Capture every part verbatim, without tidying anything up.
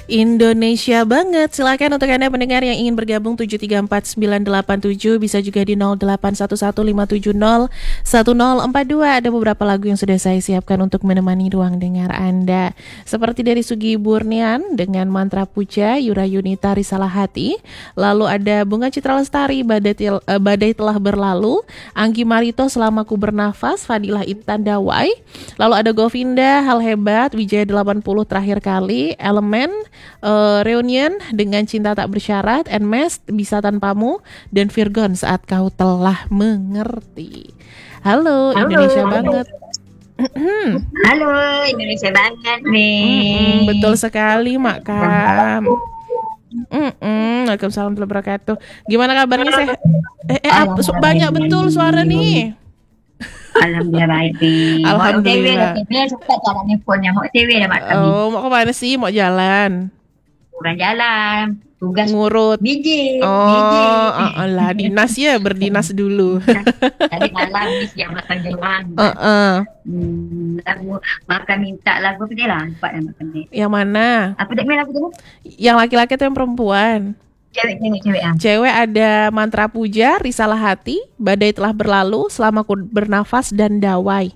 Indonesia banget. Silakan untuk Anda pendengar yang ingin bergabung tujuh tiga empat sembilan delapan tujuh, bisa juga di nol delapan satu satu lima tujuh nol satu nol empat dua. Ada beberapa lagu yang sudah saya siapkan untuk menemani ruang dengar Anda. Seperti dari Sugi Burnian dengan Mantra Puja, Yura Yunita Risalah Hati. Lalu ada Bunga Citra Lestari, Badai, Til- eh, Badai Telah Berlalu. Anggi Marito, Selama Ku Bernafas. Fadilah Intan Dawai. Lalu ada Govinda, Hal Hebat. Wijaya delapan puluh Terakhir Kali. Elemen, uh, Reunion dengan Cinta Tak Bersyarat, Nmes Bisa Tanpamu, dan Virgon Saat Kau Telah Mengerti. Halo, Halo. Indonesia banget. Halo, Indonesia banget nih. Mm-mm, betul sekali, Mak Kam. Mm-mm, Waalaikumsalam warahmatullahi wabarakatuh. Gimana kabarnya? Sehat? Eh, eh ap- su- banyak betul suara nih. Alhamdulillah baik nih. Alhamdulillah. Mau T V dah cepat cara telefonnya. Mau T V dah Mak kami. Oh, mau kemana sih? Mau jalan? Kurang jalan. Tugas Ngurut. biji. Oh, Biji. uh, lah dinas ya, berdinas dulu. Tadi malam ni siap makan jalan. Uh-uh. Hmm, lagu makan minta lagu apa dia lah? Empat yang makan ni. Yang mana? Apa dia main lagu tu? Yang laki-laki atau yang perempuan? Cewek, cewek, cewek ah. Cewek ada Mantra Puja, Risalah Hati, Badai Telah Berlalu, Selama Ku Bernafas, dan Dawai.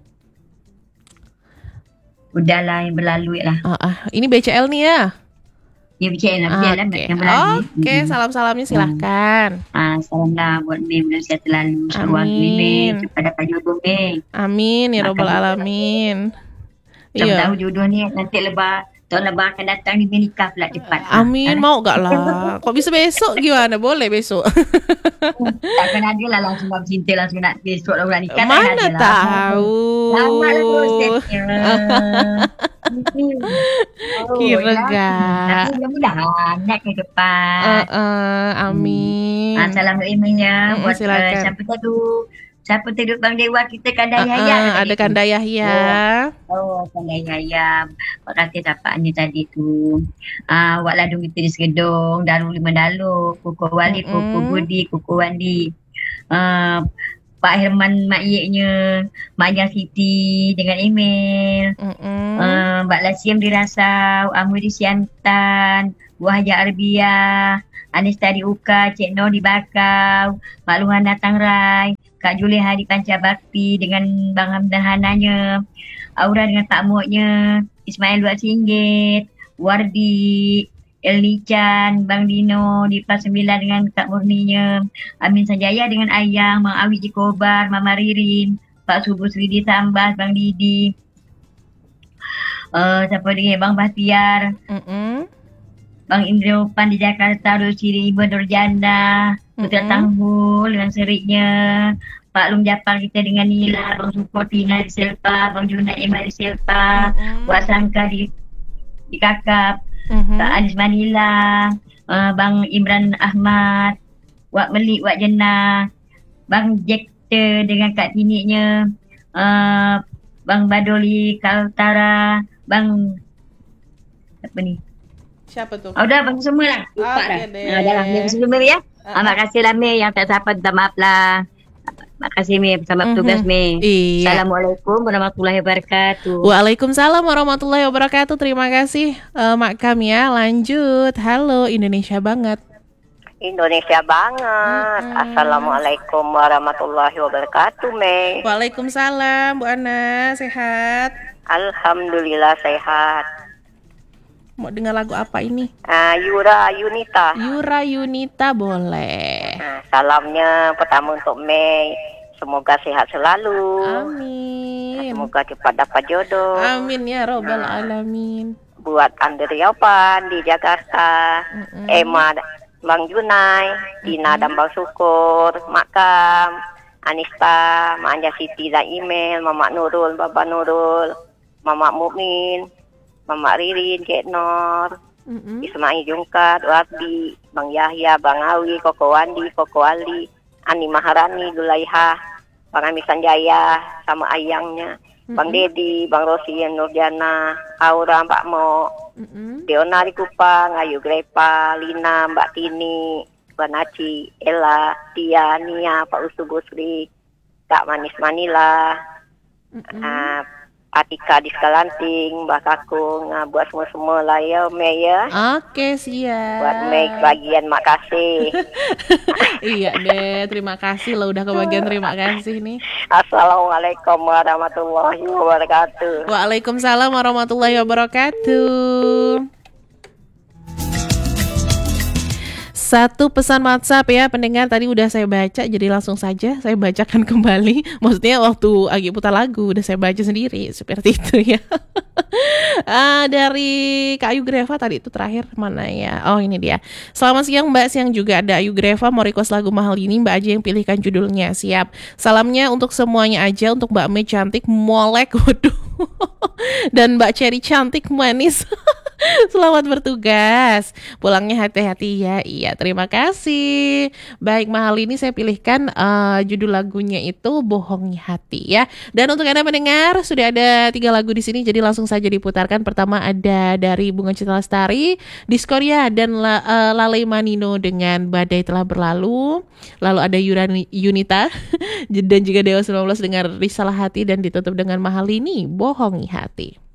Udahlah yang berlalu lah. Uh, uh. Ini B C L nih ya? Ya bicara lah, bicara lah Oke, yang berlalu. Oke, salam-salamnya silahkan. Ah, salam lah buat Mem dan sehat selalu. Seruang Amin. Mem supaya dapat jodoh Mem. Amin ya robbal alamin. Tahu Iya. tahu jodoh ni nanti lebar tahun lebar akan datang ni dia nikah pula cepat. Amin, mau gak lah? Kok bisa besok gimana? Boleh besok. Takkan ada lah langsung bab cinta langsung nak besok lah orang nikah. Mana tahu. Lama lah prosesnya. Kira lah. gak. Tapi mudah-mudahan nak ke depan. Uh, uh, amin. Ah, salam emailnya Mm-mm, buat silakan. uh, siapa tu siapa tu duduk Bang Dewa kita Kanda Uh, Yahya. uh, ada Kanda Yahya. Oh, Kanda Yahya. Terima kasih sapaannya tadi tu. Ah, uh, Wak Ladung kita di Segedong, Darul Lima Dalu, Kuku Wali, Mm-mm. Kuku Budi, Kuku Wandi. Uh, Pak Herman Mak Yeknya, Mak Jan Siti dengan email. Mm-mm. Uh, Mbak Lasiam Dirasau, Amudi Siantan, Buah Haja Arbia, Anis Tadi Uka, Cik Noh di Bakau, Mak Luhana Tangrai, Kak Julia di Panca Bakti dengan Bang Hamdan Hananya, Aura dengan Pak Moknya, Ismail Buat Singgit, Wardi, Elni Chan, Bang Dino di Pas Sembilan dengan Kak Murninya, Amin Sanjaya dengan Ayang, Mang Awi Jikobar, Mama Ririn, Pak Subuh Sridi Sambas, Bang Didi, uh, siapa lagi, Bang Bahtiar, Mm-mm. Bang Indra Upan di Jakarta, Dulciri Ibu Nurjana, Putra Mm-mm. Tanggul dengan seriknya, Pak Lum Japar kita dengan Nila, Bang Supotina di Selpa, Bang Junai Emma di Selpa, Mm-mm. Wak Sangka di, di Kakap, Mhm. Kak Anis Manila, uh, Bang Imran Ahmad, Wak Melik, Wak Jenah, Bang Jekte dengan Kak Tiniknya, uh, Bang Badoli, Kaltara, Bang apa ni? Siapa tuh? Oh dah, bang semua lah. Lupa Oke dah. deh. Ah, dah lah. Mei sebelum Mei ya. Uh-uh. Ah, makasih lah Mei yang tak siapa minta maaf lah. Makasih Mei bersama Mhm. petugas Mei. Iya. Assalamualaikum warahmatullahi wabarakatuh. Waalaikumsalam warahmatullahi wabarakatuh. Terima kasih uh, Mak Kam ya. Lanjut. Halo Indonesia banget. Indonesia banget. Mm-mm. Assalamualaikum warahmatullahi wabarakatuh, Mei. Waalaikumsalam Bu Ana. Sehat? Alhamdulillah sehat. Mau dengar lagu apa ini? Ah, Yura Yunita. Yura Yunita boleh. Nah, salamnya pertama untuk Mei. Semoga sehat selalu. Amin. Semoga cepat dapat jodoh. Amin ya robbal alamin. Buat Andriapan di Jakarta, Mm-mm. Emma, Bang Junai, Dina dan Bang Syukur, Makam, Anista, Mak Anja Siti dan email, Mamak Nurul, Baba Nurul, Mamak Mukmin, Mamak Ririn, Cik Nor, Mm-mm. Ismail Jungkat, Wardi, Bang Yahya, Bang Awi, Koko Wandi, Koko Ali, Ani Maharani, Dulaiha, Bang Ami Sanjaya, sama ayangnya, Bang Dedi, Bang Rosi, Nurjana, Aura, Mbak Mo, Mm-mm. Deona di Kupang, Ayu Grepa, Lina, Mbak Tini, Mbak Naci, Ella, Tia, Nia, Pak Usu Busri, Kak Manis Manila, Mm-mm. uh, Atika di Skalanting, Mbak Kakung, nah, buat semua-semua lah ya, Mei ya. Oke, siap. Buat Mei bagian makasih. Iya deh, terima kasih lo udah kebagian terima kasih nih. Assalamualaikum warahmatullahi wabarakatuh. Waalaikumsalam warahmatullahi wabarakatuh. Satu pesan WhatsApp ya pendengar tadi udah saya baca, jadi langsung saja saya bacakan kembali. Maksudnya waktu Agi putar lagu udah saya baca sendiri seperti itu ya. uh, dari Kak Ayu Greva tadi itu terakhir mana ya? Oh ini dia. Selamat siang Mbak, siang juga ada Ayu Greva mau request lagu mahal ini, Mbak aja yang pilihkan judulnya. Siap. Salamnya untuk semuanya aja, untuk Mbak Mei cantik molek, waduh. Dan Mbak Cherry cantik manis. Selamat bertugas. Pulangnya hati-hati ya. Iya, terima kasih. Baik, mahal ini saya pilihkan uh, judul lagunya itu Bohongi Hati ya. Dan untuk Anda mendengar sudah ada tiga lagu di sini, jadi langsung saja diputarkan. Pertama ada dari Bunga Citra Lestari, Diskoria dan La, uh, Lalai Manino dengan Badai Telah Berlalu. Lalu ada Yurani, Yunita dan juga Dewa sembilan belas dengan Risalah Hati, dan ditutup dengan mahal ini Bohongi Hati.